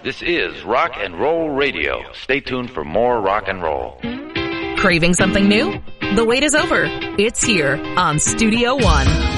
This is Rock and Roll Radio. Stay tuned for more rock and roll. Craving something new? The wait is over. It's here on Studio One.